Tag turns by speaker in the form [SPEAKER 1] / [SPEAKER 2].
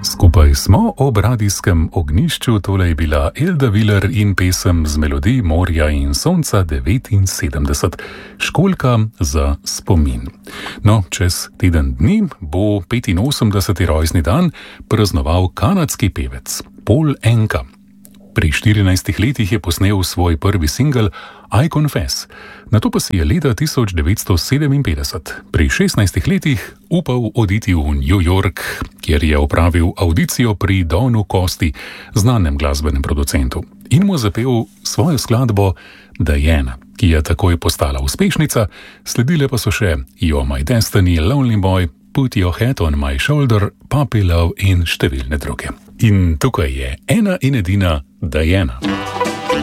[SPEAKER 1] Skupaj smo ob radijskem ognjišču, tole je bila Elda Viler in pesem z melodij Morja in sonca 79, Školjka za spomin. No, čez teden dni bo 85. rojstni dan praznoval kanadski pevec Paul Anka. Pri 14 letih je posnel svoj prvi singel I Confess, nato pa si je leta 1957, pri 16 letih, upal oditi v New York, kjer je opravil avdicijo pri Donu Costi, znanem glasbenem producentu, in mu zapel svojo skladbo Diana, ki je takoj postala uspešnica, sledile pa so še You're My Destiny, Lonely Boy, Put Your Head on My Shoulder, Puppy Love in številne druge. In tukaj je ena in edina Diana.